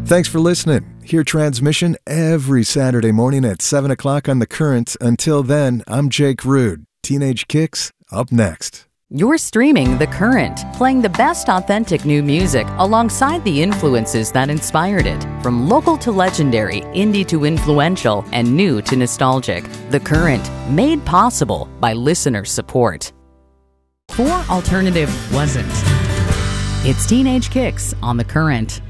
Thanks for listening. Hear transmission every Saturday morning at 7 o'clock on The Current. Until then, I'm Jake Rude. Teenage Kicks, up next. You're streaming The Current, playing the best authentic new music alongside the influences that inspired it. From local to legendary, indie to influential, and new to nostalgic. The Current, made possible by listener support. For Alternative Wasn't. It's Teenage Kicks on The Current.